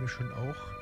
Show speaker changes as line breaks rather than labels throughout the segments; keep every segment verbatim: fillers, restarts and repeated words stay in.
schon auch.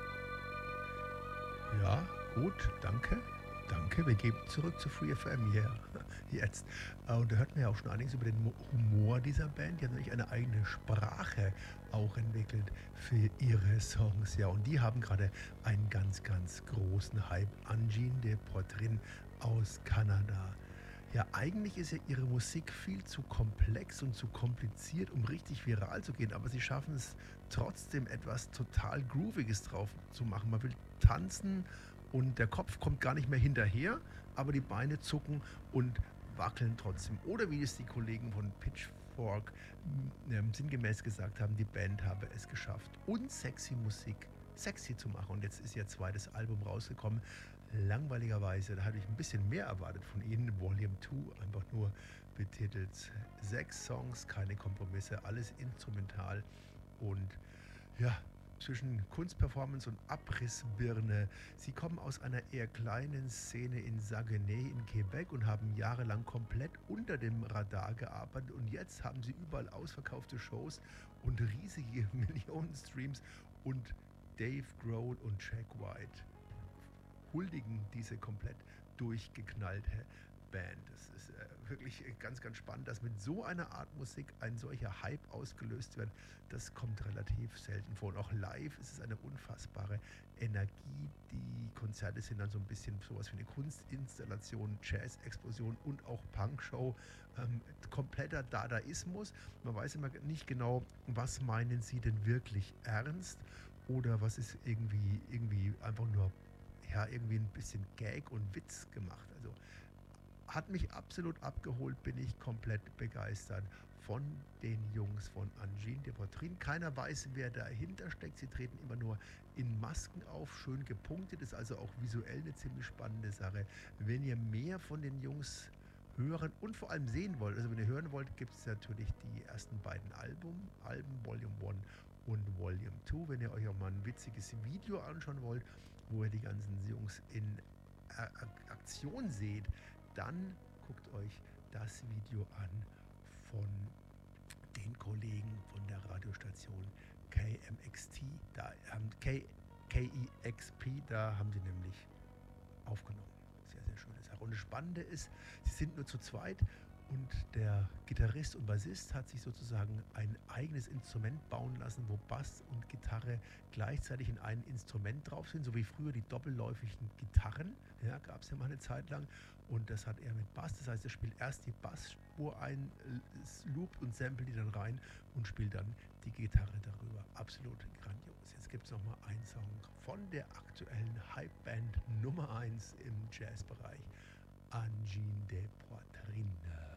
Ja, gut, danke. Danke, wir geben zurück zu Free F M hier. Jetzt. Äh, Und da hört man ja auch schon einiges über den Mo- Humor dieser Band. Die haben nämlich eine eigene Sprache auch entwickelt für ihre Songs. Ja, und die haben gerade einen ganz, ganz großen Hype. Anjin de Portrin aus Kanada. Ja, eigentlich ist ja ihre Musik viel zu komplex und zu kompliziert, um richtig viral zu gehen, aber sie schaffen es trotzdem etwas total Grooviges drauf zu machen. Man will tanzen und der Kopf kommt gar nicht mehr hinterher, aber die Beine zucken und wackeln trotzdem. Oder wie es die Kollegen von Pitchfork ähm, sinngemäß gesagt haben, die Band habe es geschafft, unsexy Musik sexy zu machen. Und jetzt ist ihr zweites Album rausgekommen. Langweiligerweise, da hatte ich ein bisschen mehr erwartet von ihnen. Volume zwei, einfach nur betitelt. Sechs Songs, keine Kompromisse, alles instrumental. Und ja, zwischen Kunstperformance und Abrissbirne. Sie kommen aus einer eher kleinen Szene in Saguenay in Quebec und haben jahrelang komplett unter dem Radar gearbeitet. Und jetzt haben sie überall ausverkaufte Shows und riesige Millionen Streams. Und Dave Grohl und Jack White huldigen diese komplett durchgeknallte Band. Das ist äh, wirklich ganz, ganz spannend, dass mit so einer Art Musik ein solcher Hype ausgelöst wird. Das kommt relativ selten vor. Und auch live ist es eine unfassbare Energie. Die Konzerte sind dann so ein bisschen sowas wie eine Kunstinstallation, Jazz-Explosion und auch Punkshow. Ähm, kompletter Dadaismus. Man weiß immer nicht genau, was meinen sie denn wirklich ernst oder was ist irgendwie, irgendwie einfach nur ja, irgendwie ein bisschen Gag und Witz gemacht. Also hat mich absolut abgeholt, bin ich komplett begeistert von den Jungs von Anjin de Portrin. Keiner weiß, wer dahinter steckt. Sie treten immer nur in Masken auf, schön gepunktet, ist also auch visuell eine ziemlich spannende Sache. Wenn ihr mehr von den Jungs hören und vor allem sehen wollt, also wenn ihr hören wollt, gibt es natürlich die ersten beiden Album, Alben, Volume eins und Volume zwei. Wenn ihr euch auch mal ein witziges Video anschauen wollt, wo ihr die ganzen Jungs in Aktion seht, dann guckt euch das Video an von den Kollegen von der Radiostation K M X T, da haben K, KEXP, da haben sie nämlich aufgenommen. Sehr, sehr schöne Sache. Und das Spannende ist, sie sind nur zu zweit und der Gitarrist und Bassist hat sich sozusagen ein eigenes Instrument bauen lassen, wo Bass und Gitarre gleichzeitig in einem Instrument drauf sind, so wie früher die doppelläufigen Gitarren. Ja, gab es ja mal eine Zeit lang. Und das hat er mit Bass. Das heißt, er spielt erst die Bassspur ein, loopt und samplet die dann rein und spielt dann die Gitarre darüber. Absolut grandios. Jetzt gibt es nochmal einen Song von der aktuellen Hype-Band Nummer eins im Jazzbereich, Anjin de Poitrine.